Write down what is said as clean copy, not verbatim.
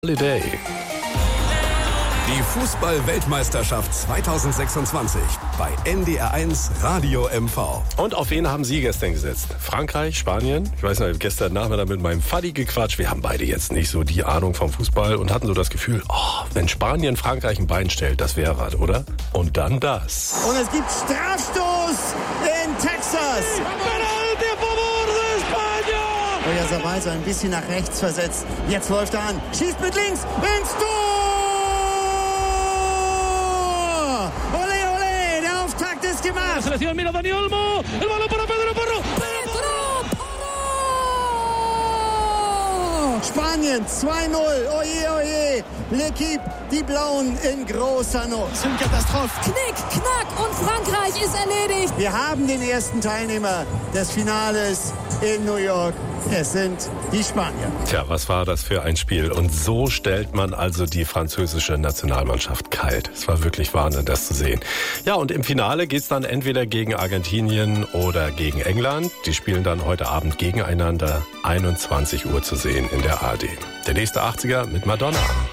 Holiday. Die Fußball-Weltmeisterschaft 2026 bei NDR1 Radio MV. Und auf wen haben Sie gestern gesetzt? Frankreich, Spanien? Ich weiß nicht, gestern Nachmittag mit meinem Vati gequatscht. Wir haben beide jetzt nicht so die Ahnung vom Fußball und hatten so das Gefühl, wenn Spanien Frankreich ein Bein stellt, das wäre was, oder? Und dann das. Und es gibt Strafstoß in Texas. Oyarzabal ein bisschen nach rechts versetzt. Jetzt läuft er an. Schießt mit links ins Tor! Ole, ole, der Auftakt ist gemacht. Selección, mira Dani Olmo. El balón para Pedro Porro. Spanien 2-0. Oje, oje. L'Équipe, die Blauen in großer Not. Das ist eine Katastrophe. Knick, knack und Frankreich ist erledigt. Wir haben den ersten Teilnehmer des Finales in New York. Es sind die Spanier. Tja, was war das für ein Spiel? Und so stellt man also die französische Nationalmannschaft kalt. Es war wirklich Wahnsinn, das zu sehen. Ja, und im Finale geht's dann entweder gegen Argentinien oder gegen England. Die spielen dann heute Abend gegeneinander, 21 Uhr zu sehen in der ARD. Der nächste 80er mit Madonna.